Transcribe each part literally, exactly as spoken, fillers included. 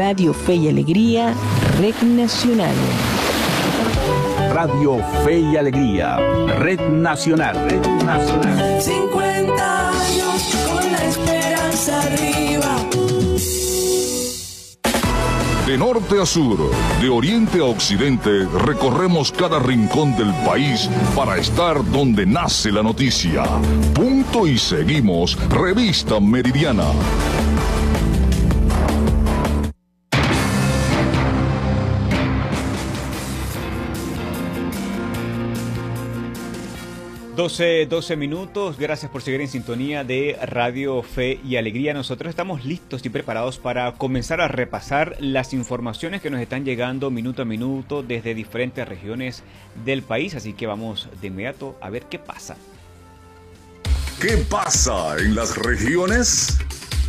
Radio Fe y Alegría, Red Nacional. Radio Fe y Alegría, Red Nacional. Red Nacional. cincuenta años con la esperanza arriba. De norte a sur, de oriente a occidente, recorremos cada rincón del país para estar donde nace la noticia. Punto y seguimos, Revista Meridiana. doce, doce minutos, gracias por seguir en sintonía de Radio Fe y Alegría. Nosotros estamos listos y preparados para comenzar a repasar las informaciones que nos están llegando minuto a minuto desde diferentes regiones del país, así que vamos de inmediato a ver qué pasa. ¿Qué pasa en las regiones?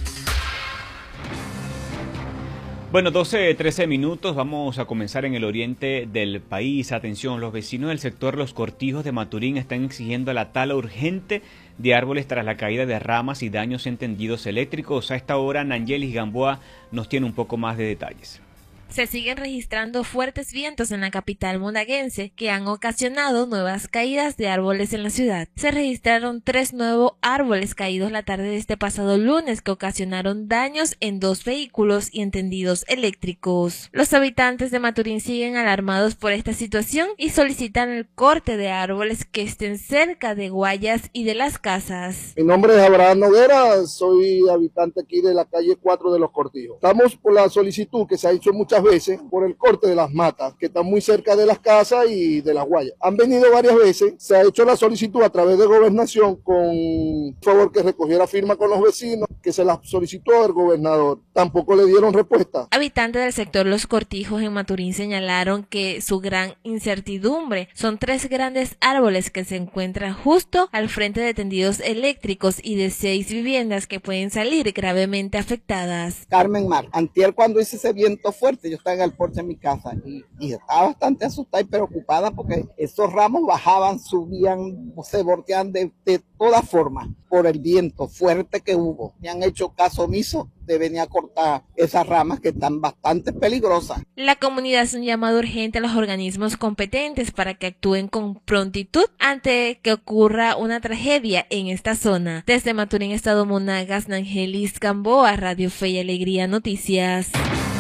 Bueno, doce, trece minutos, vamos a comenzar en el oriente del país. Atención, los vecinos del sector Los Cortijos de Maturín están exigiendo la tala urgente de árboles tras la caída de ramas y daños en tendidos eléctricos. A esta hora, Nangelis Gamboa nos tiene un poco más de detalles. Se siguen registrando fuertes vientos en la capital monaguense que han ocasionado nuevas caídas de árboles en la ciudad. Se registraron tres nuevos árboles caídos la tarde de este pasado lunes que ocasionaron daños en dos vehículos y en tendidos eléctricos. Los habitantes de Maturín siguen alarmados por esta situación y solicitan el corte de árboles que estén cerca de guayas y de las casas. Mi nombre es Abraham Noguera, soy habitante aquí de la calle cuatro de Los Cortijos. Estamos por la solicitud que se ha hecho muchas veces por el corte de las matas que están muy cerca de las casas y de las guayas. Han venido varias veces, se ha hecho la solicitud a través de Gobernación con favor que recogiera firma con los vecinos, que se la solicitó al gobernador. Tampoco le dieron respuesta. Habitantes del sector Los Cortijos en Maturín señalaron que su gran incertidumbre son tres grandes árboles que se encuentran justo al frente de tendidos eléctricos y de seis viviendas que pueden salir gravemente afectadas. Carmen Mar, antier cuando hice ese viento fuerte, yo estaba en el porche de mi casa y, y estaba bastante asustada y preocupada porque esos ramos bajaban, subían, se volteaban de, de todas formas por el viento fuerte que hubo. Me han hecho caso omiso de venir a cortar esas ramas que están bastante peligrosas. La comunidad hace un llamado urgente a los organismos competentes para que actúen con prontitud ante que ocurra una tragedia en esta zona. Desde Maturín, Estado Monagas, Nangelis Gamboa, Radio Fe y Alegría Noticias.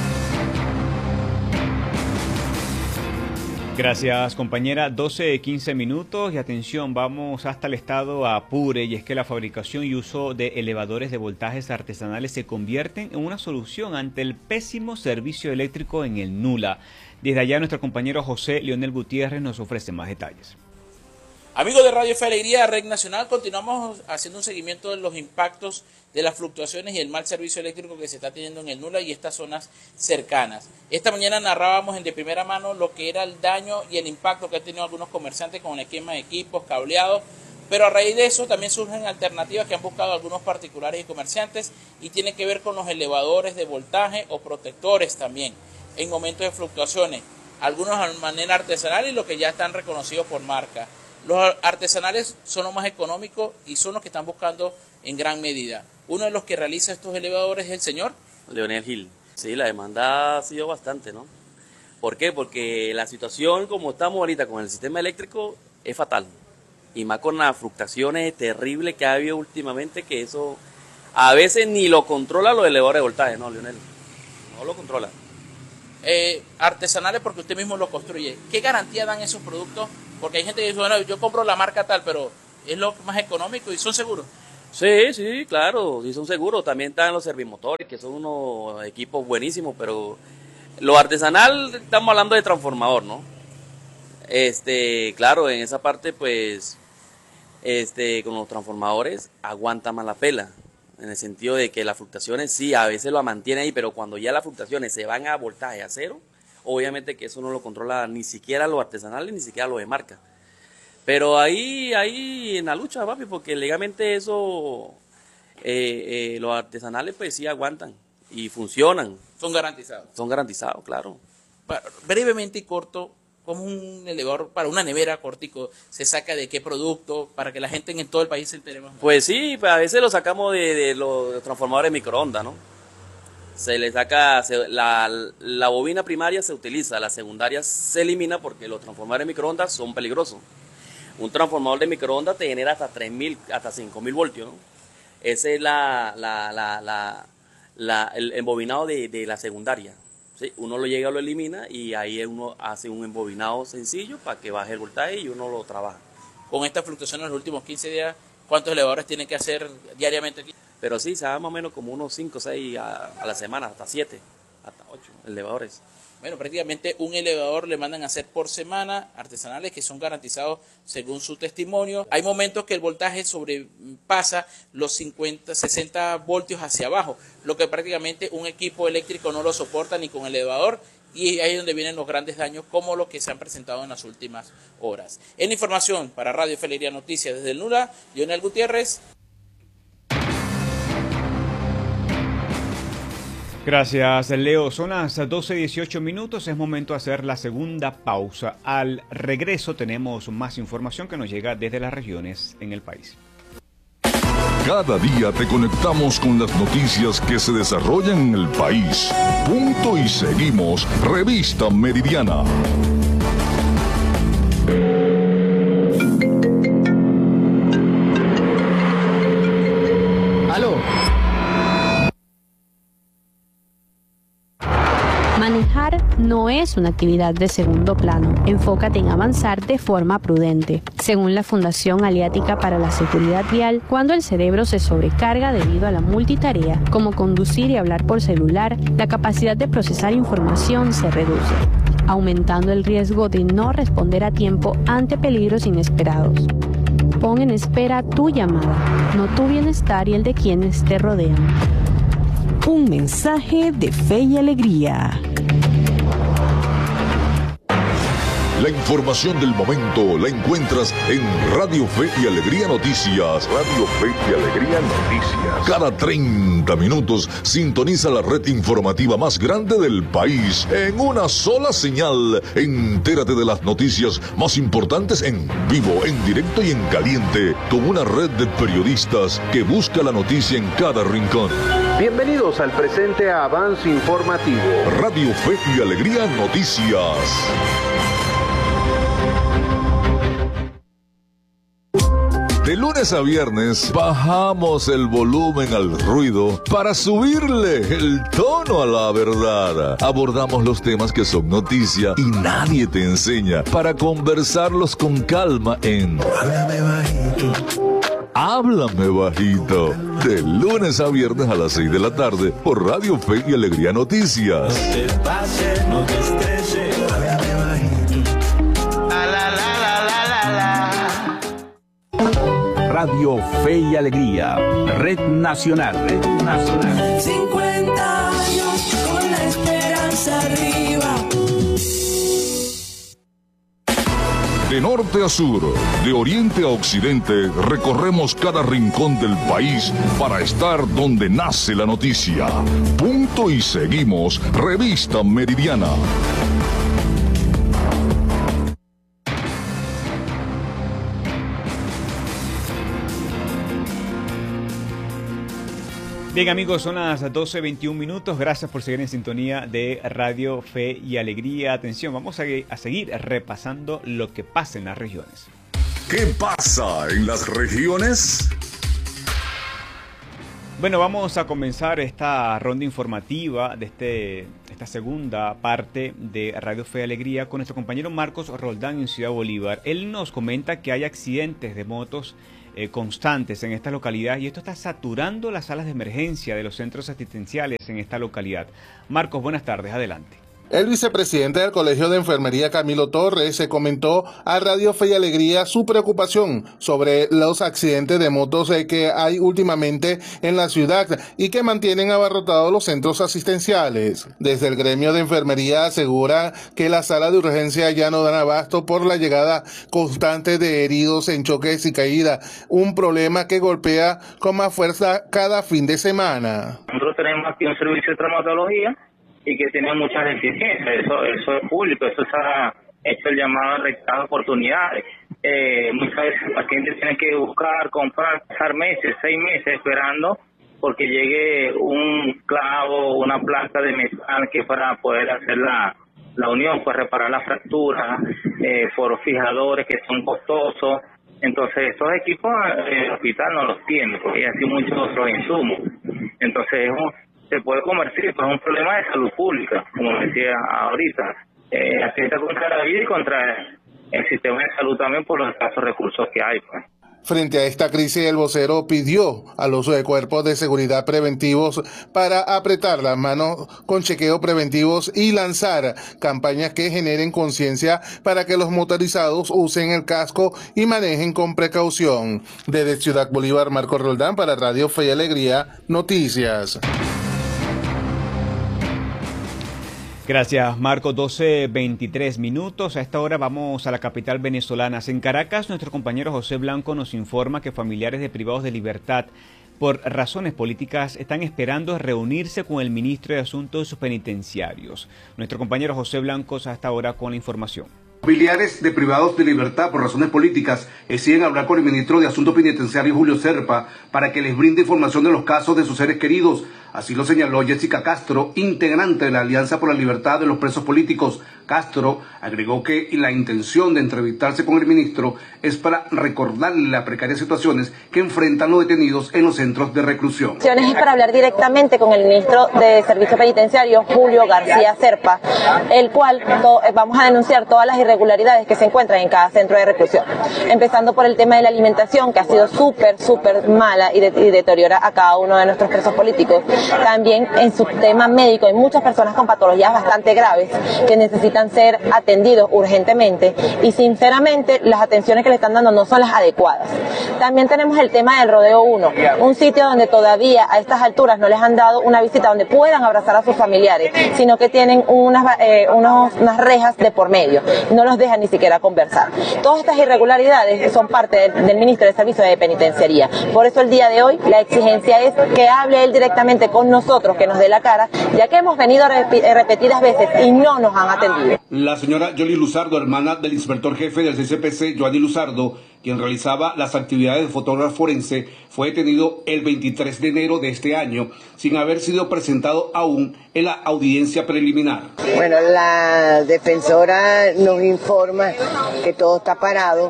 Gracias, compañera. doce, quince minutos y atención, vamos hasta el estado Apure, y es que la fabricación y uso de elevadores de voltajes artesanales se convierten en una solución ante el pésimo servicio eléctrico en el Nula. Desde allá nuestro compañero José Leonel Gutiérrez nos ofrece más detalles. Amigos de Radio Fe y Alegría, Red Nacional, continuamos haciendo un seguimiento de los impactos de las fluctuaciones y el mal servicio eléctrico que se está teniendo en el Nula y estas zonas cercanas. Esta mañana narrábamos en de primera mano lo que era el daño y el impacto que han tenido algunos comerciantes con el esquema de equipos, cableados, pero a raíz de eso también surgen alternativas que han buscado algunos particulares y comerciantes y tiene que ver con los elevadores de voltaje o protectores también en momentos de fluctuaciones, algunos de manera artesanal y los que ya están reconocidos por marca. Los artesanales son los más económicos y son los que están buscando en gran medida. Uno de los que realiza estos elevadores es el señor Leonel Gil. Sí, la demanda ha sido bastante, ¿no? ¿Por qué? Porque la situación como estamos ahorita con el sistema eléctrico es fatal. Y más con las fluctuaciones terribles que ha habido últimamente, que eso a veces ni lo controla los elevadores de voltaje, ¿no, Leonel? No lo controla. Eh, artesanales porque usted mismo los construye. ¿Qué garantía dan esos productos? Porque hay gente que dice, bueno, yo compro la marca tal, pero es lo más económico y son seguros. Sí, sí, claro, sí son seguros. También están los servimotores, que son unos equipos buenísimos, pero lo artesanal, estamos hablando de transformador, ¿no? Este, claro, en esa parte, pues, este, con los transformadores aguanta más la pela, en el sentido de que las fluctuaciones sí, a veces lo mantiene ahí, pero cuando ya las fluctuaciones se van a voltaje a cero, obviamente que eso no lo controla ni siquiera los artesanales, ni siquiera los de marca. Pero ahí, ahí en la lucha, papi, porque legalmente eso, eh, eh, los artesanales pues sí aguantan y funcionan. Son garantizados. Son garantizados, claro. Brevemente y corto, ¿cómo un elevador para una nevera cortico se saca de qué producto para que la gente en todo el país se entere más? Pues sí, pues a veces lo sacamos de, de los transformadores de microondas, ¿no? Se le saca, se, la, la bobina primaria se utiliza, la secundaria se elimina porque los transformadores de microondas son peligrosos. Un transformador de microondas te genera hasta tres mil, hasta cinco mil voltios, ¿no? Ese es la, la, la, la, la, el embobinado de, de la secundaria. ¿Sí? Uno lo llega, lo elimina y ahí uno hace un embobinado sencillo para que baje el voltaje y uno lo trabaja. Con esta fluctuación en los últimos quince días, ¿cuántos elevadores tienen que hacer diariamente aquí? Pero sí, se da más o menos como unos cinco o seis a, a la semana, hasta siete, hasta ocho elevadores. Bueno, prácticamente un elevador le mandan a hacer por semana, artesanales que son garantizados según su testimonio. Hay momentos que el voltaje sobrepasa los cincuenta, sesenta voltios hacia abajo, lo que prácticamente un equipo eléctrico no lo soporta ni con el elevador, y ahí es donde vienen los grandes daños como los que se han presentado en las últimas horas. En información para Radio Fe y Alegría Noticias desde el Nula, Lionel Gutiérrez. Gracias, Leo. Son las doce dieciocho minutos. Es momento de hacer la segunda pausa. Al regreso tenemos más información que nos llega desde las regiones en el país. Cada día te conectamos con las noticias que se desarrollan en el país. Punto y seguimos. Revista Meridiana. Aló. Manejar no es una actividad de segundo plano. Enfócate en avanzar de forma prudente. Según la Fundación Aliática para la Seguridad Vial, cuando el cerebro se sobrecarga debido a la multitarea, como conducir y hablar por celular, la capacidad de procesar información se reduce, aumentando el riesgo de no responder a tiempo ante peligros inesperados. Pon en espera tu llamada, no tu bienestar y el de quienes te rodean. Un mensaje de Fe y Alegría. La información del momento la encuentras en Radio Fe y Alegría Noticias. Radio Fe y Alegría Noticias. Cada treinta minutos sintoniza la red informativa más grande del país en una sola señal. Entérate de las noticias más importantes en vivo, en directo y en caliente, con una red de periodistas que busca la noticia en cada rincón. Bienvenidos al presente avance informativo. Radio Fe y Alegría Noticias. De lunes a viernes bajamos el volumen al ruido para subirle el tono a la verdad. Abordamos los temas que son noticia y nadie te enseña para conversarlos con calma en Háblame Bajito. Háblame Bajito. De lunes a viernes a las seis de la tarde por Radio Fe y Alegría Noticias. No te pases, no te estreses. Háblame bajito. La, la, la, la, la, la. Radio Fe y Alegría, Red Nacional, Red Nacional. cincuenta años con la esperanza arriba. De norte a sur, de oriente a occidente, recorremos cada rincón del país para estar donde nace la noticia. Punto y seguimos, Revista Meridiana. Bien amigos, son las doce veintiún minutos. Gracias por seguir en sintonía de Radio Fe y Alegría. Atención, vamos a, a seguir repasando lo que pasa en las regiones. ¿Qué pasa en las regiones? Bueno, vamos a comenzar esta ronda informativa de este, esta segunda parte de Radio Fe y Alegría con nuestro compañero Marcos Roldán en Ciudad Bolívar. Él nos comenta que hay accidentes de motos Eh, constantes en esta localidad y esto está saturando las salas de emergencia de los centros asistenciales en esta localidad. Marcos, buenas tardes, adelante. El vicepresidente del Colegio de Enfermería, Camilo Torres, se comentó a Radio Fe y Alegría su preocupación sobre los accidentes de motos que hay últimamente en la ciudad y que mantienen abarrotados los centros asistenciales. Desde el gremio de enfermería asegura que la sala de urgencia ya no dan abasto por la llegada constante de heridos en choques y caídas, un problema que golpea con más fuerza cada fin de semana. Nosotros tenemos aquí un servicio de traumatología y que tiene muchas deficiencias, eso eso es público, eso está hecho el llamado recado de oportunidades. Eh, muchas veces los pacientes tienen que buscar, comprar, pasar meses, seis meses esperando porque llegue un clavo, una placa de metal que para poder hacer la, la unión, pues reparar la fractura, eh, por fijadores que son costosos. Entonces estos equipos el hospital no los tiene, porque hay así muchos otros insumos. Entonces es un, se puede convertir, pues es un problema de salud pública, como decía ahorita. Eh, atenta contra la vida y contra el sistema de salud también por los escasos recursos que hay, pues. Frente a esta crisis, el vocero pidió al uso de cuerpos de seguridad preventivos para apretar las manos con chequeos preventivos y lanzar campañas que generen conciencia para que los motorizados usen el casco y manejen con precaución. Desde Ciudad Bolívar, Marco Roldán para Radio Fe y Alegría, Noticias. Gracias, Marco. doce veintitrés minutos. A esta hora vamos a la capital venezolana. En Caracas, nuestro compañero José Blanco nos informa que familiares de privados de libertad por razones políticas están esperando reunirse con el ministro de Asuntos Penitenciarios. Nuestro compañero José Blanco a esta hora con la información. Familiares de privados de libertad por razones políticas exigen hablar con el ministro de Asuntos Penitenciarios, Julio Serpa, para que les brinde información de los casos de sus seres queridos. Así lo señaló Jessica Castro, integrante de la Alianza por la Libertad de los Presos Políticos. Castro agregó que la intención de entrevistarse con el ministro es para recordarle las precarias situaciones que enfrentan los detenidos en los centros de reclusión. Es para hablar directamente con el ministro de Servicio Penitenciario, Julio García Serpa, el cual to- vamos a denunciar todas las irregularidades que se encuentran en cada centro de reclusión. Empezando por el tema de la alimentación, que ha sido súper, súper mala y, de- y deteriora a cada uno de nuestros presos políticos. También en su tema médico hay muchas personas con patologías bastante graves que necesitan ser atendidos urgentemente y sinceramente las atenciones que le están dando no son las adecuadas. También tenemos el tema del Rodeo uno, un sitio donde todavía a estas alturas no les han dado una visita donde puedan abrazar a sus familiares, sino que tienen unas, eh, unos, unas rejas de por medio, no los dejan ni siquiera conversar. Todas estas irregularidades son parte del, del ministro de Servicio de Penitenciaría. Por eso el día de hoy la exigencia es que hable él directamente con nosotros, que nos dé la cara, ya que hemos venido repi- repetidas veces y no nos han atendido. La señora Yoli Luzardo, hermana del inspector jefe del C C P C, Joanny Luzardo, quien realizaba las actividades de fotógrafo forense, fue detenido el veintitrés de enero de este año, sin haber sido presentado aún en la audiencia preliminar. Bueno, la defensora nos informa que todo está parado,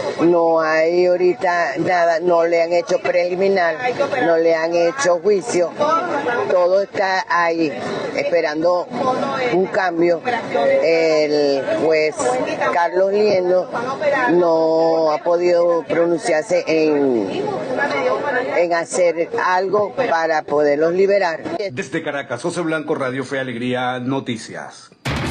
no hay ahorita nada, no le han hecho preliminar, no le han hecho juicio, todo está ahí, esperando un cambio. El juez Carlos Liendo no ha podido pronunciarse en, en hacer algo para poderlos liberar. Desde Caracas, José Blanco, Radio Fe Alegría, Noticias.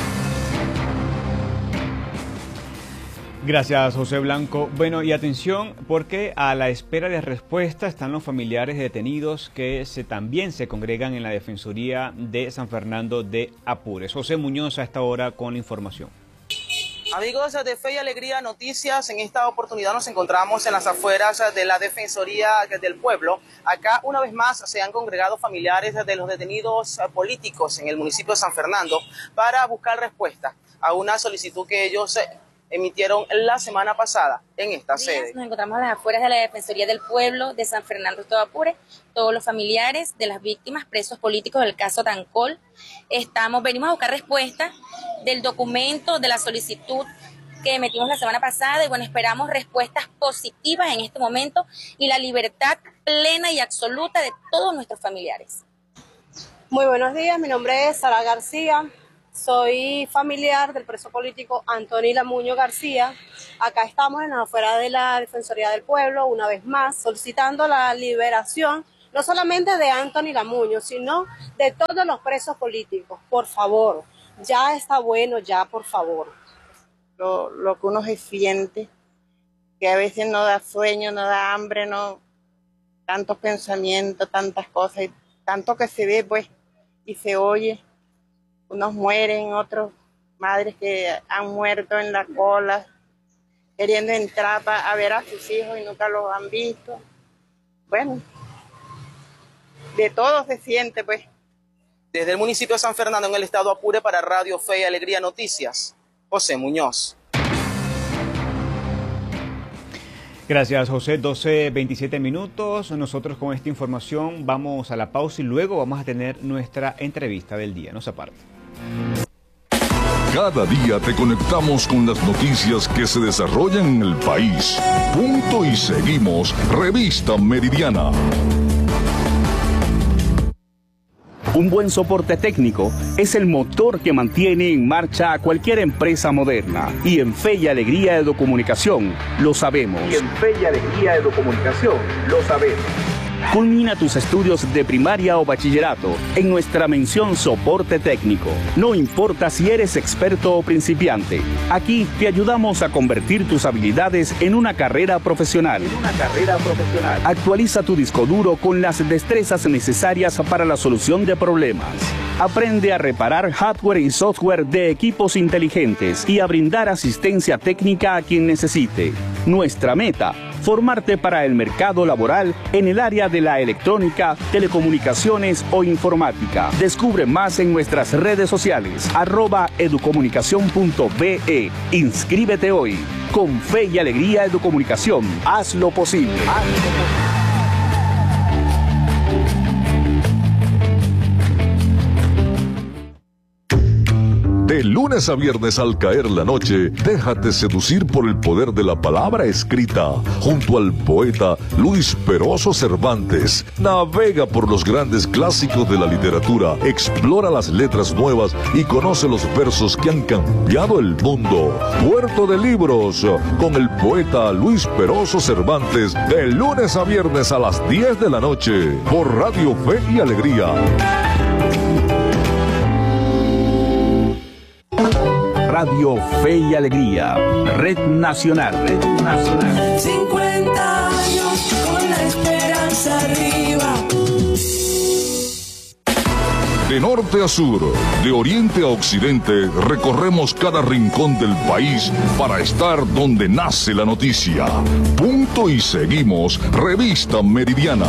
Gracias, José Blanco. Bueno, y atención, porque a la espera de respuesta están los familiares detenidos que se, también se congregan en la Defensoría de San Fernando de Apures. José Muñoz a esta hora con la información. Amigos de Fe y Alegría Noticias, en esta oportunidad nos encontramos en las afueras de la Defensoría del Pueblo. Acá una vez más se han congregado familiares de los detenidos políticos en el municipio de San Fernando para buscar respuesta a una solicitud que ellos emitieron la semana pasada en esta sede. Nos encontramos a las afueras de la Defensoría del Pueblo de San Fernando de Apures, todos los familiares de las víctimas, presos políticos del caso Tancol. Estamos, venimos a buscar respuesta del documento, de la solicitud que emitimos la semana pasada y bueno, esperamos respuestas positivas en este momento y la libertad plena y absoluta de todos nuestros familiares. Muy buenos días, mi nombre es Sara García. Soy familiar del preso político Antoni Lamuño García. Acá estamos en la afuera de la Defensoría del Pueblo, una vez más, solicitando la liberación, no solamente de Antoni Lamuño, sino de todos los presos políticos. Por favor, ya está bueno, ya, por favor. Lo, lo que uno se siente, que a veces no da sueño, no da hambre, no tantos pensamientos, tantas cosas, y tanto que se ve, pues, y se oye. Unos mueren, otros madres que han muerto en la cola, queriendo entrar pa, a ver a sus hijos y nunca los han visto. Bueno, de todo se siente, pues. Desde el municipio de San Fernando, en el estado Apure, para Radio Fe y Alegría Noticias, José Muñoz. Gracias, José. doce veintisiete minutos. Nosotros con esta información vamos a la pausa y luego vamos a tener nuestra entrevista del día. No se aparte. Cada día te conectamos con las noticias que se desarrollan en el país. Punto y seguimos. Revista Meridiana. Un buen soporte técnico es el motor que mantiene en marcha a cualquier empresa moderna. Y en Fe y Alegría Educomunicación lo sabemos. Y en Fe y Alegría Educomunicación lo sabemos. Culmina tus estudios de primaria o bachillerato en nuestra mención soporte técnico. No importa si eres experto o principiante, aquí te ayudamos a convertir tus habilidades en una carrera profesional. En una carrera profesional. Actualiza tu disco duro con las destrezas necesarias para la solución de problemas. Aprende a reparar hardware y software de equipos inteligentes y a brindar asistencia técnica a quien necesite. Nuestra meta: formarte para el mercado laboral en el área de la electrónica, telecomunicaciones o informática. Descubre más en nuestras redes sociales, arroba educomunicación punto be. Inscríbete hoy. Con Fe y Alegría Educomunicación, haz lo posible. Haz lo posible. De lunes a viernes al caer la noche, déjate seducir por el poder de la palabra escrita. Junto al poeta Luis Peroso Cervantes, navega por los grandes clásicos de la literatura, explora las letras nuevas y conoce los versos que han cambiado el mundo. Puerto de Libros, con el poeta Luis Peroso Cervantes, de lunes a viernes a las diez de la noche, por Radio Fe y Alegría. Radio Fe y Alegría, Red Nacional, Red Nacional. cincuenta años con la esperanza arriba. De norte a sur, de oriente a occidente, recorremos cada rincón del país para estar donde nace la noticia. Punto y seguimos, Revista Meridiana.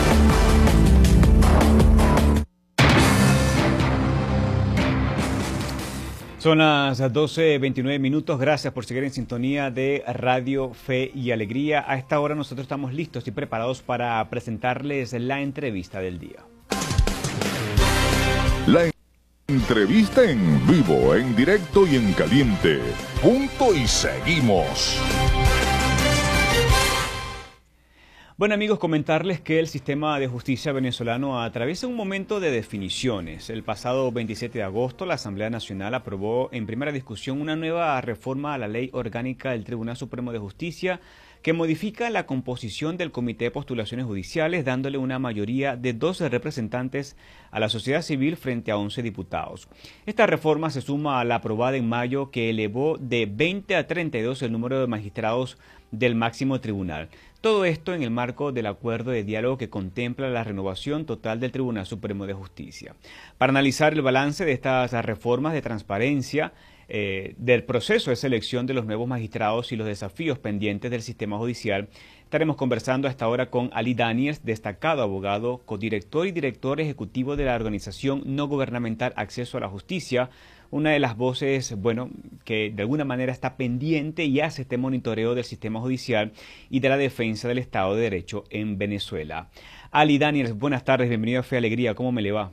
Son las doce veintinueve minutos. Gracias por seguir en sintonía de Radio Fe y Alegría. A esta hora nosotros estamos listos y preparados para presentarles la entrevista del día. La entrevista en vivo, en directo y en caliente. Punto y seguimos. Bueno, amigos, comentarles que el sistema de justicia venezolano atraviesa un momento de definiciones. El pasado veintisiete de agosto, la Asamblea Nacional aprobó en primera discusión una nueva reforma a la Ley Orgánica del Tribunal Supremo de Justicia que modifica la composición del Comité de Postulaciones Judiciales, dándole una mayoría de doce representantes a la sociedad civil frente a once diputados. Esta reforma se suma a la aprobada en mayo, que elevó de veinte a treinta y dos el número de magistrados del máximo tribunal. Todo esto en el marco del acuerdo de diálogo que contempla la renovación total del Tribunal Supremo de Justicia. Para analizar el balance de estas reformas de transparencia, eh, del proceso de selección de los nuevos magistrados y los desafíos pendientes del sistema judicial, estaremos conversando a esta hora con Ali Daniels, destacado abogado, codirector y director ejecutivo de la organización no gubernamental Acceso a la Justicia, una de las voces, bueno, que de alguna manera está pendiente y hace este monitoreo del sistema judicial y de la defensa del Estado de Derecho en Venezuela. Ali Daniels, buenas tardes, bienvenido a Fe y Alegría, ¿cómo me le va?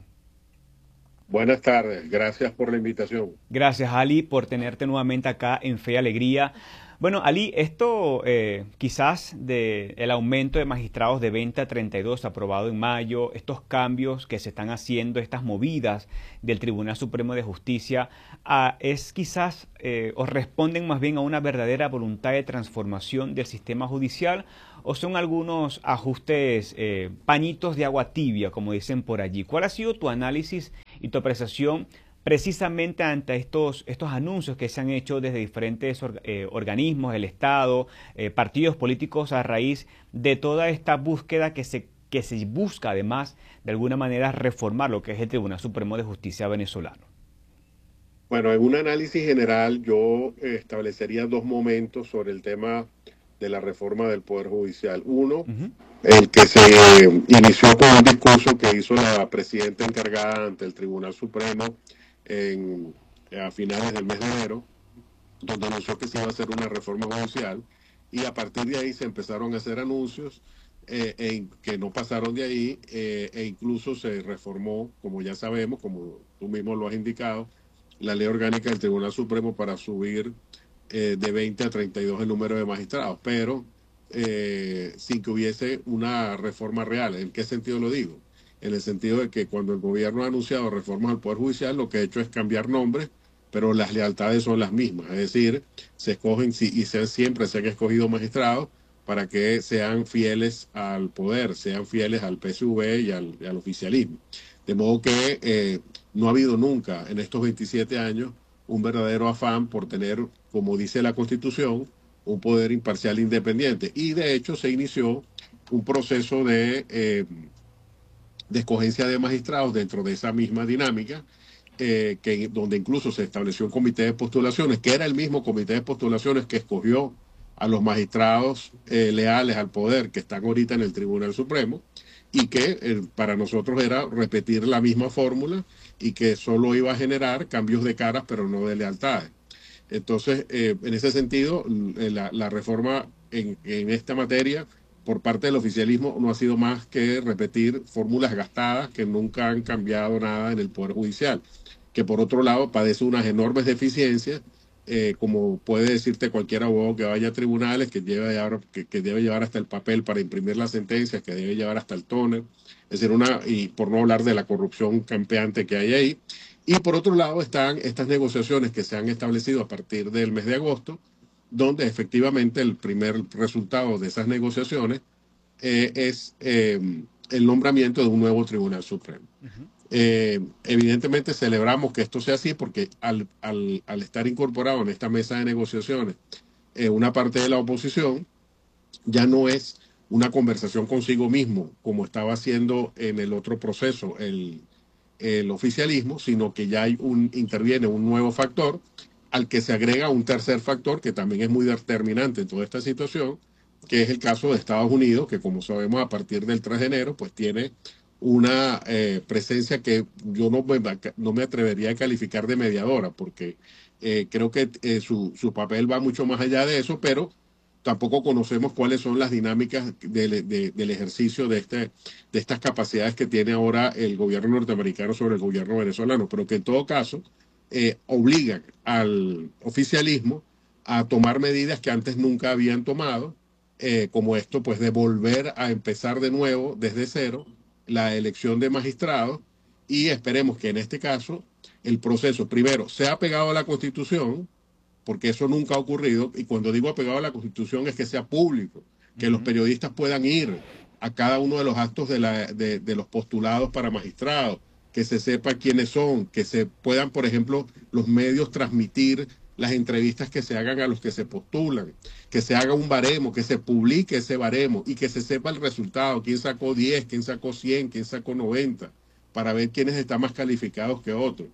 Buenas tardes, gracias por la invitación. Gracias, Ali, por tenerte nuevamente acá en Fe y Alegría. Bueno, Ali, esto eh, quizás de el aumento de magistrados de veinte a treinta y dos aprobado en mayo, estos cambios que se están haciendo, estas movidas del Tribunal Supremo de Justicia, ah, es quizás eh, o responden más bien a una verdadera voluntad de transformación del sistema judicial, o son algunos ajustes, eh, pañitos de agua tibia, como dicen por allí. ¿Cuál ha sido tu análisis y tu apreciación precisamente ante estos, estos anuncios que se han hecho desde diferentes or, eh, organismos, el Estado, eh, partidos políticos, a raíz de toda esta búsqueda que se, que se busca además de alguna manera reformar lo que es el Tribunal Supremo de Justicia venezolano? Bueno, en un análisis general yo establecería dos momentos sobre el tema de la reforma del Poder Judicial. Uno, uh-huh. el que se inició con un discurso que hizo la presidenta encargada ante el Tribunal Supremo En, a finales del mes de enero, donde anunció que se iba a hacer una reforma judicial y a partir de ahí se empezaron a hacer anuncios eh, e, que no pasaron de ahí eh, e incluso se reformó, como ya sabemos, como tú mismo lo has indicado, la ley orgánica del Tribunal Supremo para subir eh, de veinte a treinta y dos el número de magistrados, pero eh, sin que hubiese una reforma real. ¿En qué sentido lo digo? En el sentido de que cuando el gobierno ha anunciado reformas al Poder Judicial, lo que ha hecho es cambiar nombres, pero las lealtades son las mismas. Es decir, se escogen y sean, siempre se han escogido magistrados para que sean fieles al poder, sean fieles al P S V y al, y al oficialismo. De modo que eh, no ha habido nunca en estos veintisiete años un verdadero afán por tener, como dice la Constitución, un poder imparcial e independiente. Y de hecho se inició un proceso de, eh, de escogencia de magistrados dentro de esa misma dinámica, eh, que, donde incluso se estableció un comité de postulaciones, que era el mismo comité de postulaciones que escogió a los magistrados eh, leales al poder que están ahorita en el Tribunal Supremo, y que eh, para nosotros era repetir la misma fórmula y que solo iba a generar cambios de caras, pero no de lealtades. Entonces, eh, en ese sentido, la, la reforma en, en esta materia por parte del oficialismo no ha sido más que repetir fórmulas gastadas que nunca han cambiado nada en el Poder Judicial, que por otro lado padece unas enormes deficiencias, eh, como puede decirte cualquier abogado que vaya a tribunales, que, lleva llevar, que, que debe llevar hasta el papel para imprimir las sentencias, que debe llevar hasta el tóner, es decir, una, y por no hablar de la corrupción campeante que hay ahí. Y por otro lado están estas negociaciones que se han establecido a partir del mes de agosto, donde efectivamente el primer resultado de esas negociaciones eh, es eh, el nombramiento de un nuevo Tribunal Supremo. Uh-huh. eh, evidentemente celebramos que esto sea así porque al, al, al estar incorporado en esta mesa de negociaciones eh, una parte de la oposición, ya no es una conversación consigo mismo como estaba haciendo en el otro proceso el, el oficialismo, sino que ya hay un, interviene un nuevo factor al que se agrega un tercer factor que también es muy determinante en toda esta situación, que es el caso de Estados Unidos, que como sabemos a partir del tres de enero, pues tiene una eh, presencia que yo no me, no me atrevería a calificar de mediadora, porque eh, creo que eh, su, su papel va mucho más allá de eso, pero tampoco conocemos cuáles son las dinámicas de, de, del ejercicio de, este, de estas capacidades que tiene ahora el gobierno norteamericano sobre el gobierno venezolano, pero que en todo caso Eh, obligan al oficialismo a tomar medidas que antes nunca habían tomado, eh, como esto, pues de volver a empezar de nuevo desde cero la elección de magistrados, y esperemos que en este caso el proceso, primero, sea apegado a la Constitución, porque eso nunca ha ocurrido, y cuando digo apegado a la Constitución es que sea público, que uh-huh. los periodistas puedan ir a cada uno de los actos de, la, de, de los postulados para magistrados, que se sepa quiénes son, que se puedan, por ejemplo, los medios transmitir las entrevistas que se hagan a los que se postulan, que se haga un baremo, que se publique ese baremo y que se sepa el resultado, quién sacó diez, quién sacó cien, quién sacó noventa, para ver quiénes están más calificados que otros.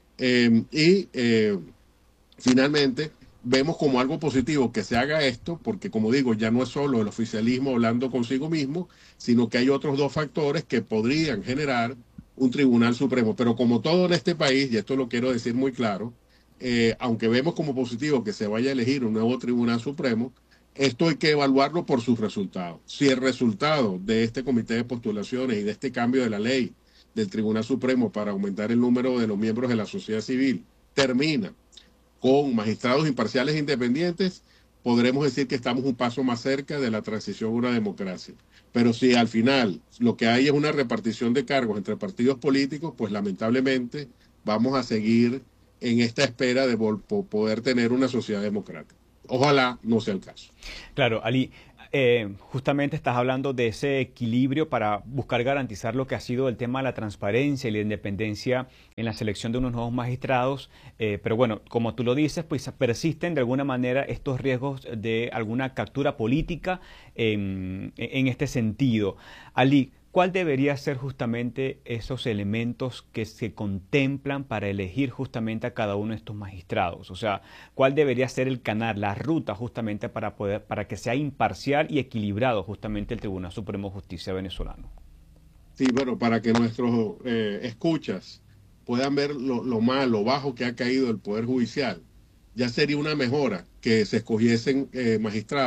Eh, y eh, finalmente vemos como algo positivo que se haga esto, porque como digo, ya no es solo el oficialismo hablando consigo mismo, sino que hay otros dos factores que podrían generar un Tribunal Supremo. Pero como todo en este país, y esto lo quiero decir muy claro, eh, aunque vemos como positivo que se vaya a elegir un nuevo Tribunal Supremo, esto hay que evaluarlo por sus resultados. Si el resultado de este comité de postulaciones y de este cambio de la ley del Tribunal Supremo para aumentar el número de los miembros de la sociedad civil termina con magistrados imparciales e independientes, podremos decir que estamos un paso más cerca de la transición a una democracia. Pero si al final lo que hay es una repartición de cargos entre partidos políticos, pues lamentablemente vamos a seguir en esta espera de poder tener una sociedad democrática. Ojalá no sea el caso. Claro, Ali, eh, justamente estás hablando de ese equilibrio para buscar garantizar lo que ha sido el tema de la transparencia y la independencia en la selección de unos nuevos magistrados, eh, pero bueno, como tú lo dices, pues persisten de alguna manera estos riesgos de alguna captura política en, en este sentido. Ali, ¿cuál debería ser justamente esos elementos que se contemplan para elegir justamente a cada uno de estos magistrados? O sea, ¿cuál debería ser el canal, la ruta justamente para poder, para que sea imparcial y equilibrado justamente el Tribunal Supremo de Justicia venezolano? Sí, bueno, para que nuestros eh, escuchas puedan ver lo, lo mal, lo bajo que ha caído el Poder Judicial, ya sería una mejora que se escogiesen eh, magistrados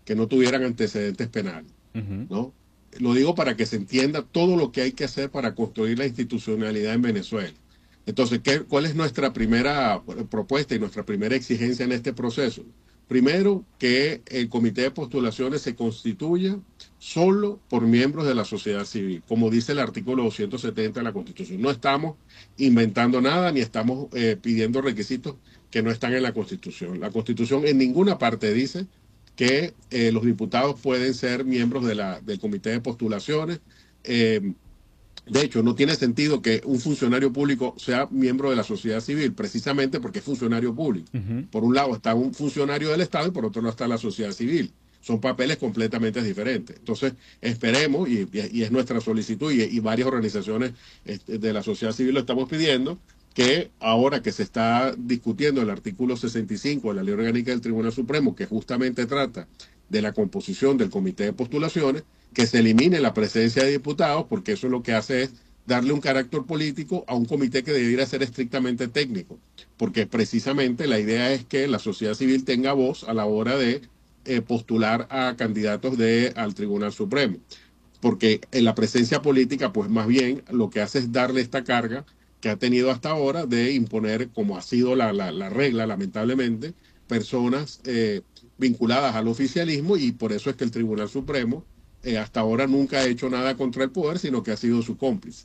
que no tuvieran antecedentes penales, Ujú. ¿no? Lo digo para que se entienda todo lo que hay que hacer para construir la institucionalidad en Venezuela. Entonces, ¿qué, ¿cuál es nuestra primera propuesta y nuestra primera exigencia en este proceso? Primero, que el comité de postulaciones se constituya solo por miembros de la sociedad civil, como dice el artículo doscientos setenta de la Constitución. No estamos inventando nada ni estamos eh, pidiendo requisitos que no están en la Constitución. La Constitución en ninguna parte dice que eh, los diputados pueden ser miembros de la, del comité de postulaciones. Eh, de hecho, no tiene sentido que un funcionario público sea miembro de la sociedad civil, precisamente porque es funcionario público. Ujú. Por un lado está un funcionario del Estado y por otro lado está la sociedad civil. Son papeles completamente diferentes. Entonces, esperemos, y, y es nuestra solicitud, y, y varias organizaciones este, de la sociedad civil lo estamos pidiendo, que ahora que se está discutiendo el artículo sesenta y cinco de la Ley Orgánica del Tribunal Supremo, que justamente trata de la composición del comité de postulaciones, que se elimine la presencia de diputados, porque eso lo que hace es darle un carácter político a un comité que debiera ser estrictamente técnico, porque precisamente la idea es que la sociedad civil tenga voz a la hora de eh, postular a candidatos de, al Tribunal Supremo, porque en la presencia política, pues más bien lo que hace es darle esta carga que ha tenido hasta ahora de imponer, como ha sido la, la, la regla, lamentablemente, personas eh, vinculadas al oficialismo, y por eso es que el Tribunal Supremo eh, hasta ahora nunca ha hecho nada contra el poder, sino que ha sido su cómplice.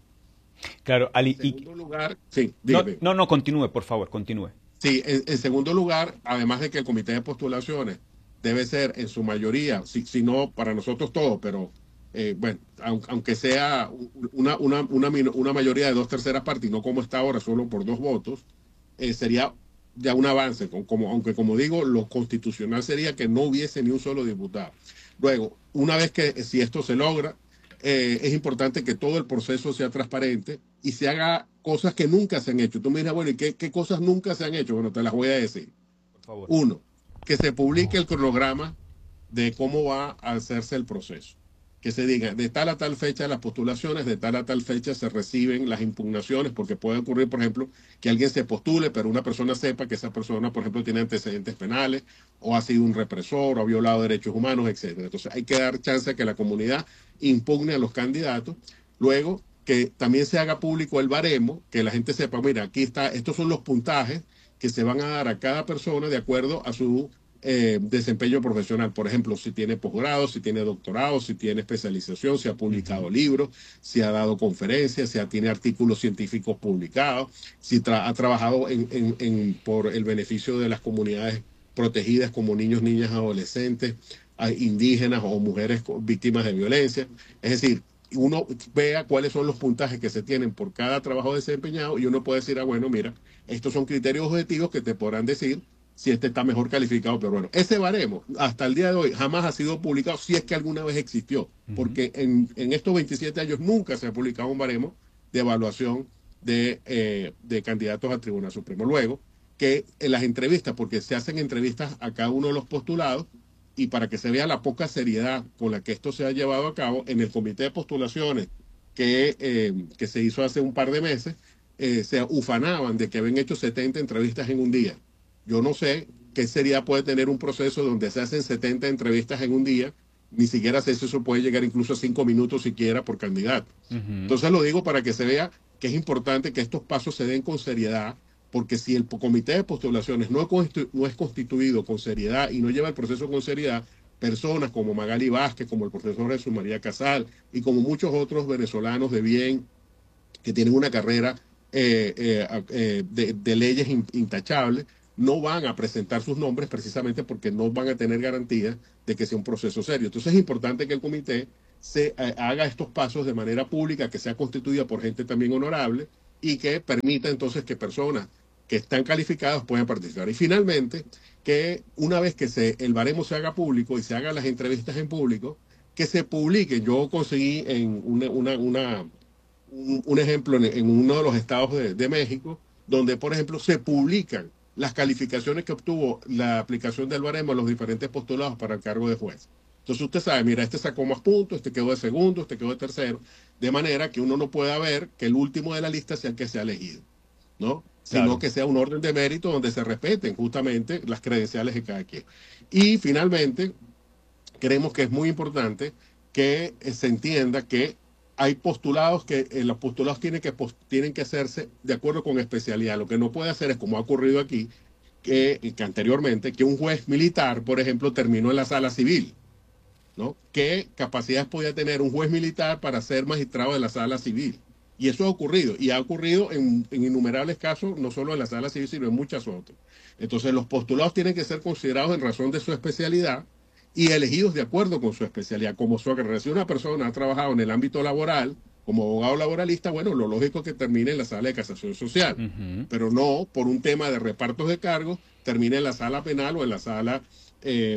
Claro, Ali, en segundo lugar, sí, no, dígame. no, no, continúe, por favor, continúe. Sí, en, en segundo lugar, además de que el comité de postulaciones debe ser en su mayoría, si, si no para nosotros todos, pero eh, bueno, aunque, aunque sea una, una, una, una mayoría de dos terceras partes, y no como está ahora, solo por dos votos, eh, sería ya un avance, con, como, aunque como digo, lo constitucional sería que no hubiese ni un solo diputado. Luego, una vez que si esto se logra, eh, es importante que todo el proceso sea transparente y se haga cosas que nunca se han hecho. Tú me dirás, bueno, ¿y qué, qué cosas nunca se han hecho? Bueno, te las voy a decir. Por favor. Uno, que se publique el cronograma de cómo va a hacerse el proceso. Que se diga, de tal a tal fecha las postulaciones, de tal a tal fecha se reciben las impugnaciones, porque puede ocurrir, por ejemplo, que alguien se postule, pero una persona sepa que esa persona, por ejemplo, tiene antecedentes penales, o ha sido un represor, o ha violado derechos humanos, etcétera. Entonces hay que dar chance a que la comunidad impugne a los candidatos. Luego, que también se haga público el baremo, que la gente sepa, mira, aquí está, estos son los puntajes que se van a dar a cada persona de acuerdo a su Eh, desempeño profesional. Por ejemplo, si tiene posgrado, si tiene doctorado, si tiene especialización, si ha publicado uh-huh. libros, si ha dado conferencias, si ha, tiene artículos científicos publicados, si tra ha trabajado en, en, en, por el beneficio de las comunidades protegidas como niños, niñas, adolescentes, indígenas o mujeres víctimas de violencia. Es decir, uno vea cuáles son los puntajes que se tienen por cada trabajo desempeñado y uno puede decir, ah, bueno, mira, estos son criterios objetivos que te podrán decir si este está mejor calificado, pero bueno, ese baremo hasta el día de hoy jamás ha sido publicado, si es que alguna vez existió, uh-huh. porque en, en estos veintisiete años nunca se ha publicado un baremo de evaluación de, eh, de candidatos al Tribunal Supremo. Luego, que en las entrevistas, porque se hacen entrevistas a cada uno de los postulados, y para que se vea la poca seriedad con la que esto se ha llevado a cabo, en el comité de postulaciones que, eh, que se hizo hace un par de meses, eh, se ufanaban de que habían hecho setenta entrevistas en un día. Yo no sé qué seriedad puede tener un proceso donde se hacen setenta entrevistas en un día, ni siquiera sé si eso puede llegar incluso a cinco minutos siquiera por candidato. Uh-huh. Entonces lo digo para que se vea que es importante que estos pasos se den con seriedad, porque si el comité de postulaciones no es, no es constituido con seriedad y no lleva el proceso con seriedad, personas como Magali Vázquez, como el profesor Jesús María Casal y como muchos otros venezolanos de bien que tienen una carrera eh, eh, eh, de, de leyes intachables, no van a presentar sus nombres precisamente porque no van a tener garantía de que sea un proceso serio. Entonces es importante que el comité se eh, haga estos pasos de manera pública, que sea constituida por gente también honorable y que permita entonces que personas que están calificadas puedan participar. Y finalmente, que una vez que se, el baremo se haga público y se hagan las entrevistas en público, que se publiquen. Yo conseguí en una, una, una, un, un ejemplo en, en uno de los estados de, de México, donde, por ejemplo, se publican las calificaciones que obtuvo la aplicación del baremo a los diferentes postulados para el cargo de juez. Entonces usted sabe, mira, este sacó más puntos, este quedó de segundo, este quedó de tercero, de manera que uno no pueda ver que el último de la lista sea el que sea elegido, ¿no? Sino claro. que sea un orden de mérito donde se respeten justamente las credenciales de cada quien. Y finalmente, creemos que es muy importante que eh, se entienda que hay postulados que eh, los postulados tienen que, post, tienen que hacerse de acuerdo con especialidad. Lo que no puede hacer es, como ha ocurrido aquí, que, que anteriormente, que un juez militar, por ejemplo, terminó en la sala civil, ¿no? ¿Qué capacidades podía tener un juez militar para ser magistrado de la sala civil? Y eso ha ocurrido, y ha ocurrido en, en innumerables casos, no solo en la sala civil, sino en muchas otras. Entonces, los postulados tienen que ser considerados en razón de su especialidad y elegidos de acuerdo con su especialidad. Como si una persona ha trabajado en el ámbito laboral, como abogado laboralista, bueno, lo lógico es que termine en la sala de casación social, uh-huh. pero no por un tema de repartos de cargos, termine en la sala penal o en la sala eh,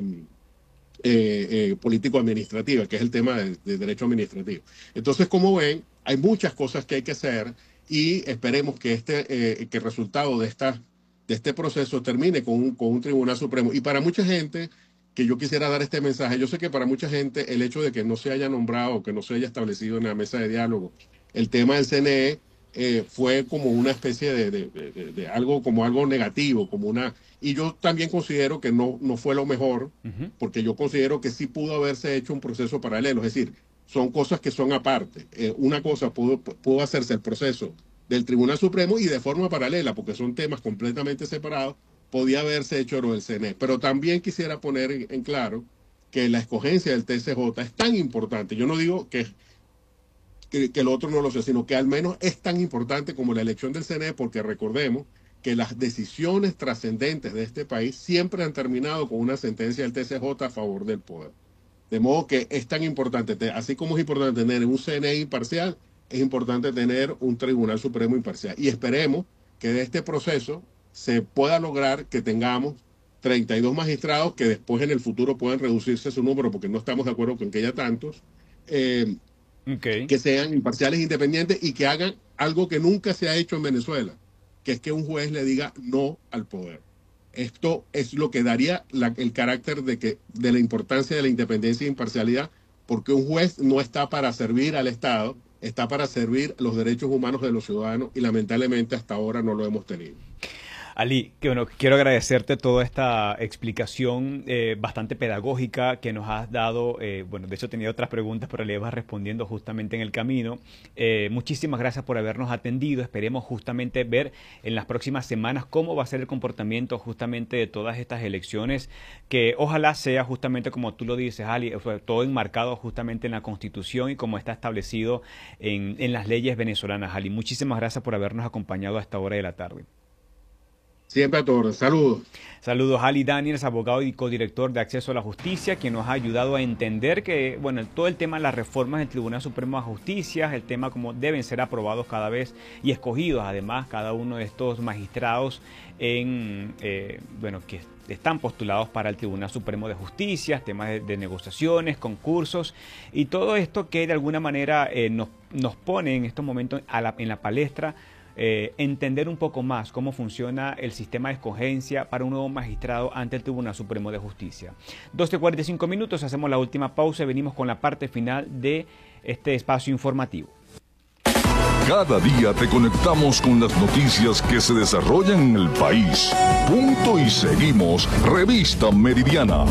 eh, eh, político-administrativa, que es el tema de, de derecho administrativo. Entonces, como ven, hay muchas cosas que hay que hacer y esperemos que este eh, que el resultado de, esta, de este proceso termine con un, con un Tribunal Supremo. Y para mucha gente, que yo quisiera dar este mensaje, yo sé que para mucha gente el hecho de que no se haya nombrado, que no se haya establecido en la mesa de diálogo el tema del C N E eh, fue como una especie de, de, de, de algo, como algo negativo, como una... Y yo también considero que no, no fue lo mejor, uh-huh. porque yo considero que sí pudo haberse hecho un proceso paralelo, es decir, son cosas que son aparte. Eh, una cosa pudo, pudo hacerse el proceso del Tribunal Supremo y de forma paralela, porque son temas completamente separados, podía haberse hecho lo del C N E. Pero también quisiera poner en, en claro que la escogencia del T C J es tan importante. Yo no digo que, que, que el otro no lo sea, sino que al menos es tan importante como la elección del C N E, porque recordemos que las decisiones trascendentes de este país siempre han terminado con una sentencia del T C J a favor del poder. De modo que es tan importante, así como es importante tener un C N E imparcial, es importante tener un Tribunal Supremo imparcial. Y esperemos que de este proceso se pueda lograr que tengamos treinta y dos magistrados que después en el futuro puedan reducirse su número, porque no estamos de acuerdo con que haya tantos, eh, okay. que sean imparciales e independientes y que hagan algo que nunca se ha hecho en Venezuela, que es que un juez le diga no al poder. Esto es lo que daría la, el carácter de, que, de la importancia de la independencia e imparcialidad, porque un juez no está para servir al Estado, está para servir los derechos humanos de los ciudadanos y lamentablemente hasta ahora no lo hemos tenido. Ali, que bueno, quiero agradecerte toda esta explicación eh, bastante pedagógica que nos has dado. Eh, bueno, de hecho tenía otras preguntas, pero le vas respondiendo justamente en el camino. Eh, muchísimas gracias por habernos atendido. Esperemos justamente ver en las próximas semanas cómo va a ser el comportamiento justamente de todas estas elecciones, que ojalá sea justamente como tú lo dices, Ali, todo enmarcado justamente en la Constitución y como está establecido en, en las leyes venezolanas. Ali, muchísimas gracias por habernos acompañado a esta hora de la tarde. Siempre a todos. Saludos. Saludos, Ali Daniels, abogado y codirector de Acceso a la Justicia, quien nos ha ayudado a entender que, bueno, todo el tema de las reformas del Tribunal Supremo de Justicia, el tema como deben ser aprobados cada vez y escogidos, además, cada uno de estos magistrados en, eh, bueno, que están postulados para el Tribunal Supremo de Justicia, temas de, de negociaciones, concursos y todo esto que de alguna manera eh, nos, nos pone en estos momentos a la, en la palestra. Eh, entender un poco más cómo funciona el sistema de escogencia para un nuevo magistrado ante el Tribunal Supremo de Justicia. doce cuarenta y cinco minutos, hacemos la última pausa y venimos con la parte final de este espacio informativo. Cada día te conectamos con las noticias que se desarrollan en el país. Punto y seguimos, Revista Meridiana.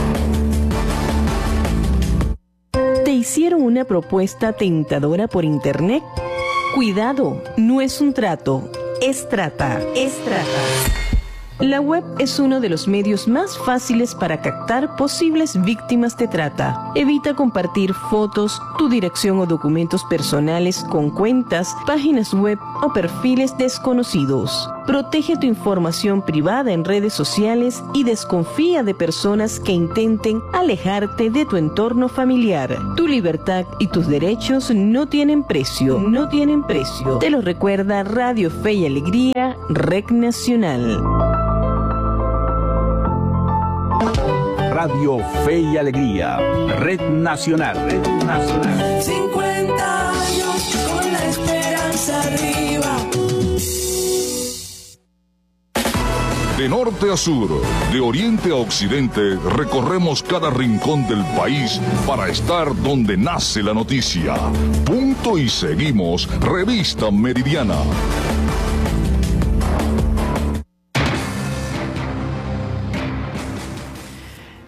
¿Te hicieron una propuesta tentadora por internet? Cuidado, no es un trato, es trata, es trata. La web es uno de los medios más fáciles para captar posibles víctimas de trata. Evita compartir fotos, tu dirección o documentos personales con cuentas, páginas web o perfiles desconocidos. Protege tu información privada en redes sociales y desconfía de personas que intenten alejarte de tu entorno familiar. Tu libertad y tus derechos no tienen precio, no tienen precio. Te lo recuerda Radio Fe y Alegría, Red Nacional. Radio Fe y Alegría, Red Nacional, Red Nacional. cincuenta años con la esperanza arriba. De norte a sur, de oriente a occidente, recorremos cada rincón del país para estar donde nace la noticia. Punto y seguimos, Revista Meridiana.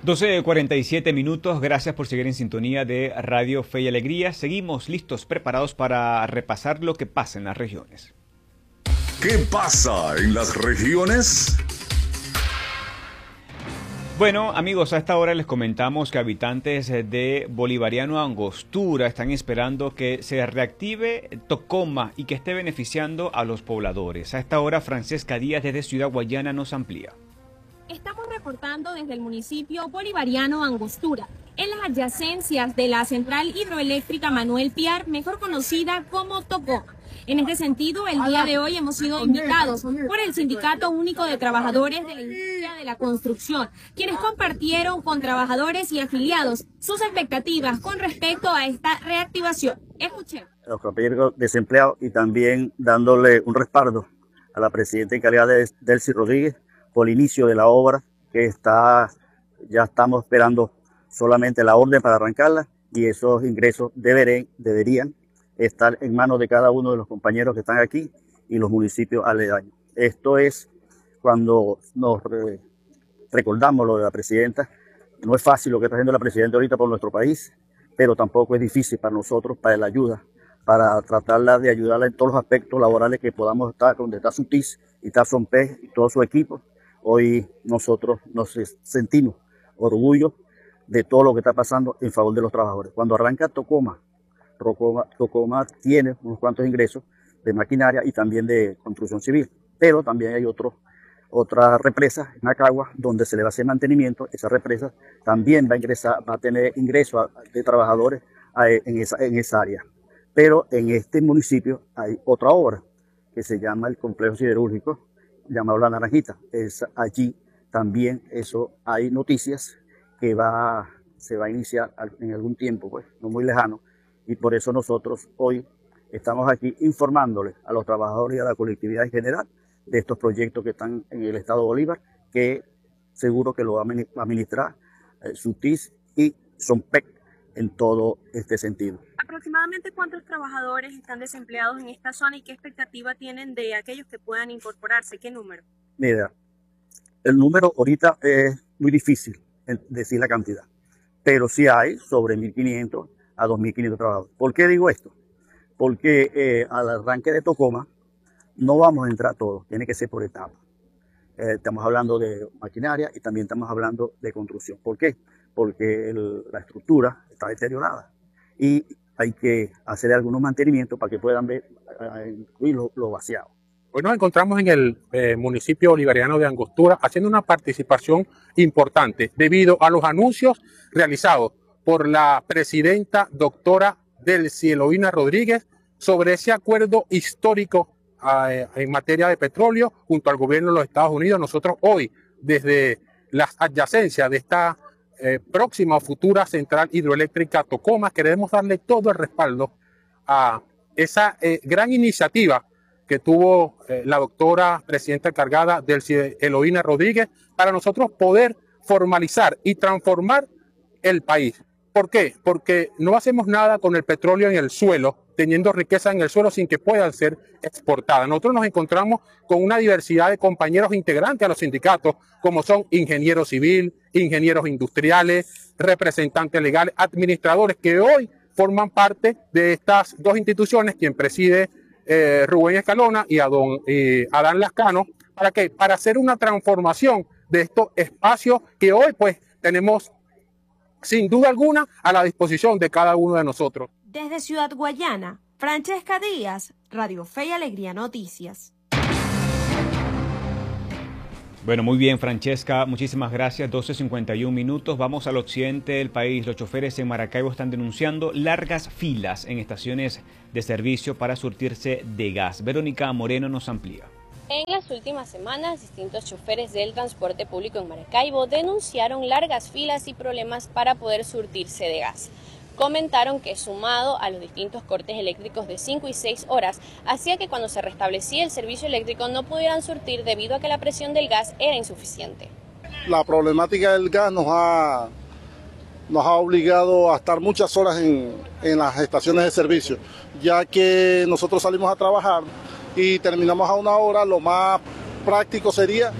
doce cuarenta y siete minutos, gracias por seguir en sintonía de Radio Fe y Alegría. Seguimos listos, preparados para repasar lo que pasa en las regiones. ¿Qué pasa en las regiones? Bueno, amigos, a esta hora les comentamos que habitantes de Bolivariano Angostura están esperando que se reactive Tocoma y que esté beneficiando a los pobladores. A esta hora, Francesca Díaz desde Ciudad Guayana nos amplía. Estamos reportando desde el municipio bolivariano Angostura, en las adyacencias de la central hidroeléctrica Manuel Piar, mejor conocida como Tocoma. En este sentido, el día de hoy hemos sido invitados por el Sindicato Único de Trabajadores de la Industria de la Construcción, quienes compartieron con trabajadores y afiliados sus expectativas con respecto a esta reactivación. Escuchemos. Los compañeros desempleados y también dándole un respaldo a la presidenta encargada de Delcy Rodríguez por el inicio de la obra, que está, ya estamos esperando solamente la orden para arrancarla, y esos ingresos deberían, deberían estar en manos de cada uno de los compañeros que están aquí y los municipios aledaños. Esto es cuando nos re, recordamos lo de la presidenta. No es fácil lo que está haciendo la presidenta ahorita por nuestro país, pero tampoco es difícil para nosotros, para la ayuda, para tratarla de ayudarla en todos los aspectos laborales que podamos estar, donde está su T I S y está Sompé y todo su equipo. Hoy nosotros nos sentimos orgullo de todo lo que está pasando en favor de los trabajadores. Cuando arranca Tocoma, Tocoma, Tocoma tiene unos cuantos ingresos de maquinaria y también de construcción civil, pero también hay otro, otra represa en Acagua donde se le va a hacer mantenimiento. Esa represa también va a, ingresar, va a tener ingresos de trabajadores en esa, en esa área. Pero en este municipio hay otra obra que se llama el complejo siderúrgico, llamado La Naranjita. Es allí también eso hay noticias que va, se va a iniciar en algún tiempo, pues, no muy lejano, y por eso nosotros hoy estamos aquí informándoles a los trabajadores y a la colectividad en general de estos proyectos que están en el estado de Bolívar, que seguro que lo va a administrar eh, su T I S y Sompec en todo este sentido. ¿Aproximadamente cuántos trabajadores están desempleados en esta zona y qué expectativa tienen de aquellos que puedan incorporarse? ¿Qué número? Mira, el número ahorita es muy difícil decir la cantidad, pero sí hay sobre mil quinientos a dos mil quinientos trabajadores. ¿Por qué digo esto? Porque eh, al arranque de Tocoma no vamos a entrar todos, tiene que ser por etapas. Eh, estamos hablando de maquinaria y también estamos hablando de construcción. ¿Por qué? Porque el, la estructura está deteriorada y hay que hacer algunos mantenimientos para que puedan ver incluir lo, lo vaciado. Hoy nos encontramos en el eh, municipio bolivariano de Angostura haciendo una participación importante debido a los anuncios realizados por la presidenta doctora Delcy Eloína Rodríguez sobre ese acuerdo histórico eh, en materia de petróleo junto al gobierno de los Estados Unidos. Nosotros hoy, desde las adyacencias de esta eh, próxima o futura central hidroeléctrica Tocoma, queremos darle todo el respaldo a esa eh, gran iniciativa que tuvo eh, la doctora presidenta encargada Delcy Eloína Rodríguez para nosotros poder formalizar y transformar el país. ¿Por qué? Porque no hacemos nada con el petróleo en el suelo, teniendo riqueza en el suelo sin que pueda ser exportada. Nosotros nos encontramos con una diversidad de compañeros integrantes a los sindicatos, como son ingenieros civil, ingenieros industriales, representantes legales, administradores, que hoy forman parte de estas dos instituciones, quien preside eh, Rubén Escalona y a don eh, Adán Lascano. ¿Para qué? Para hacer una transformación de estos espacios que hoy pues tenemos sin duda alguna a la disposición de cada uno de nosotros. Desde Ciudad Guayana, Francesca Díaz, Radio Fe y Alegría Noticias. Bueno, muy bien, Francesca, muchísimas gracias. doce cincuenta y un minutos. Vamos al occidente del país. Los choferes en Maracaibo están denunciando largas filas en estaciones de servicio para surtirse de gas. Verónica Moreno nos amplía. En las últimas semanas, distintos choferes del transporte público en Maracaibo denunciaron largas filas y problemas para poder surtirse de gas. Comentaron que sumado a los distintos cortes eléctricos de cinco y seis horas, hacía que cuando se restablecía el servicio eléctrico no pudieran surtir debido a que la presión del gas era insuficiente. La problemática del gas nos ha, nos ha obligado a estar muchas horas en, en las estaciones de servicio, ya que nosotros salimos a trabajar y terminamos a una hora. Lo más práctico sería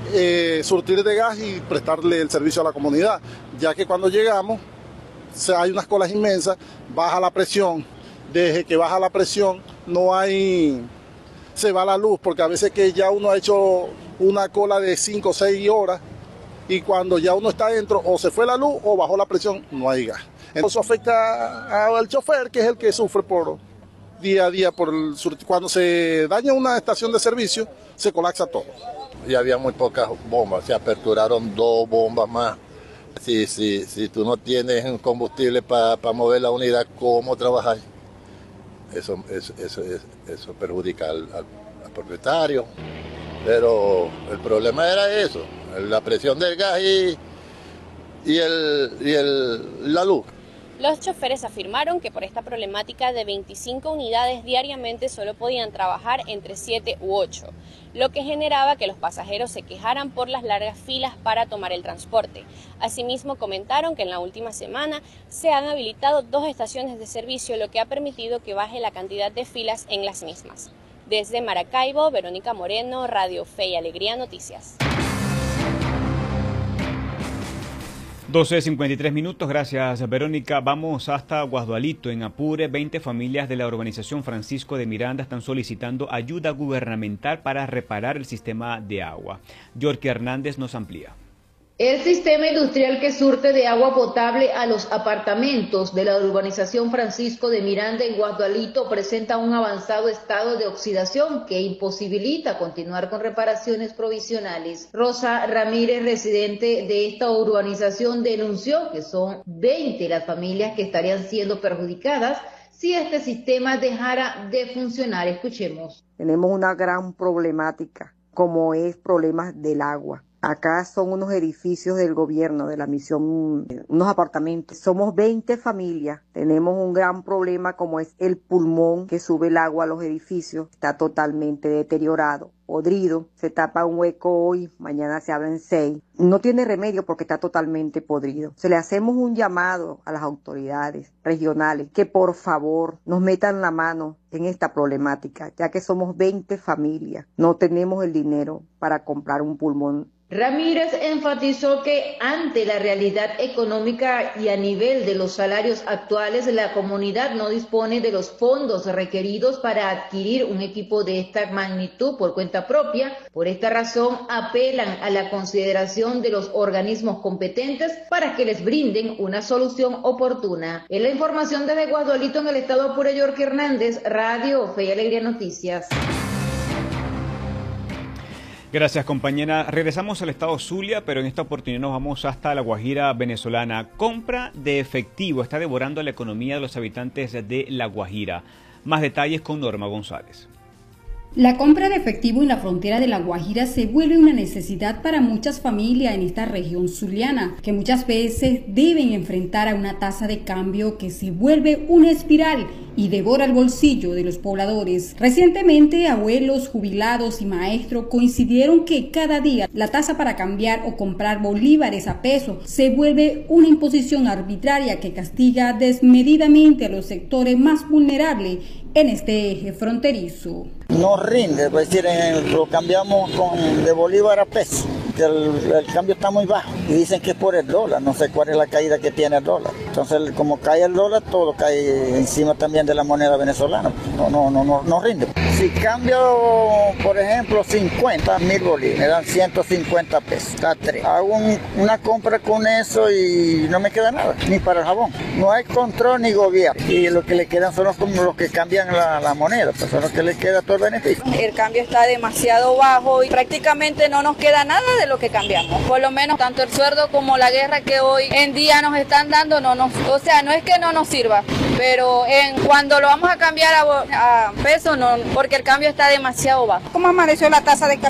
eh, surtir de gas y prestarle el servicio a la comunidad, ya que cuando llegamos hay unas colas inmensas, baja la presión, desde que baja la presión no hay, se va la luz, porque a veces que ya uno ha hecho una cola de cinco o seis horas y cuando ya uno está adentro o se fue la luz o bajó la presión, no hay gas. Entonces eso afecta al chofer, que es el que sufre por día a día. Por el, cuando se daña una estación de servicio, se colapsa todo. Y había muy pocas bombas, se aperturaron dos bombas más. Si, si, si tú no tienes combustible para pa mover la unidad, ¿cómo trabajar? Eso, eso, eso, eso perjudica al, al, al propietario. Pero el problema era eso, la presión del gas y, y, el, y el, la luz. Los choferes afirmaron que por esta problemática de veinticinco unidades diariamente solo podían trabajar entre siete u ocho, lo que generaba que los pasajeros se quejaran por las largas filas para tomar el transporte. Asimismo, comentaron que en la última semana se han habilitado dos estaciones de servicio, lo que ha permitido que baje la cantidad de filas en las mismas. Desde Maracaibo, Verónica Moreno, Radio Fe y Alegría Noticias. doce cincuenta y tres minutos, gracias Verónica. Vamos hasta Guasdualito, en Apure. veinte familias de la urbanización Francisco de Miranda están solicitando ayuda gubernamental para reparar el sistema de agua. Yorkie Hernández nos amplía. El sistema industrial que surte de agua potable a los apartamentos de la urbanización Francisco de Miranda en Guasdualito presenta un avanzado estado de oxidación que imposibilita continuar con reparaciones provisionales. Rosa Ramírez, residente de esta urbanización, denunció que son veinte las familias que estarían siendo perjudicadas si este sistema dejara de funcionar. Escuchemos. Tenemos una gran problemática, como es problemas del agua. Acá son unos edificios del gobierno, de la misión, unos apartamentos. Somos veinte familias. Tenemos un gran problema como es el pulmón que sube el agua a los edificios. Está totalmente deteriorado, podrido. Se tapa un hueco hoy, mañana se abren seis. No tiene remedio porque está totalmente podrido. Se le hacemos un llamado a las autoridades regionales que por favor nos metan la mano en esta problemática, ya que somos veinte familias. No tenemos el dinero para comprar un pulmón. Ramírez enfatizó que ante la realidad económica y a nivel de los salarios actuales, la comunidad no dispone de los fondos requeridos para adquirir un equipo de esta magnitud por cuenta propia. Por esta razón, apelan a la consideración de los organismos competentes para que les brinden una solución oportuna. En la información desde Guasdualito, en el estado Apure, Yorkie Hernández, Radio Fe y Alegría Noticias. Gracias, compañera. Regresamos al estado Zulia, pero en esta oportunidad nos vamos hasta la Guajira venezolana. Compra de efectivo está devorando la economía de los habitantes de La Guajira. Más detalles con Norma González. La compra de efectivo en la frontera de La Guajira se vuelve una necesidad para muchas familias en esta región zuliana, que muchas veces deben enfrentar a una tasa de cambio que se vuelve una espiral y devora el bolsillo de los pobladores. Recientemente, abuelos, jubilados y maestros coincidieron que cada día la tasa para cambiar o comprar bolívares a peso se vuelve una imposición arbitraria que castiga desmedidamente a los sectores más vulnerables en este eje fronterizo. No rinde, pues decir, lo cambiamos con, de bolívar a peso, que el, el cambio está muy bajo y dicen que es por el dólar, no sé cuál es la caída que tiene el dólar. Entonces, como cae el dólar, todo cae encima también de la moneda venezolana, no, no, no, no, no rinde. Si cambio, por ejemplo, cincuenta mil bolívares, me dan ciento cincuenta pesos, está tres. Hago un, una compra con eso y no me queda nada, ni para el jabón. No hay control ni gobierno y lo que le quedan son los, como los que cambian la, la moneda, pues son los que le queda todo el beneficio. El cambio está demasiado bajo y prácticamente no nos queda nada de lo que cambiamos. Por lo menos tanto el sueldo como la guerra que hoy en día nos están dando, no nos, o sea, no es que no nos sirva, pero en cuando lo vamos a cambiar a, a peso, no, porque el cambio está demasiado bajo. ¿Cómo amaneció la tasa de cambio?